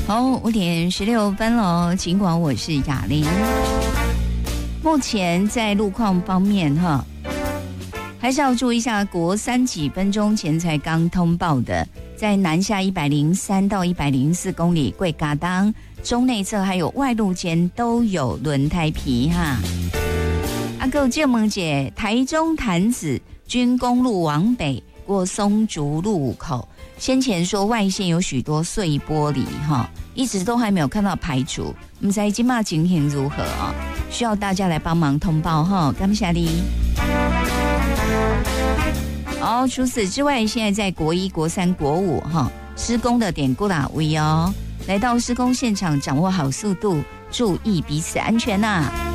好，5:16了，尽管我是雅玲。目前在路况方面哈，还是要注意一下，国三几分钟前才刚通报的，在南下103到104公里贵嘎当中内侧还有外路间都有轮胎皮哈。还有建萌姐，台中潭子军公路往北过松竹路口，先前说外线有许多碎玻璃哈，一直都还没有看到排除，不知道今嘛情形如何啊？需要大家来帮忙通报哈，感谢你。好，除此之外，现在在国一、国三、国五哈施工的点过哪位哦？来到施工现场，掌握好速度，注意彼此安全呐。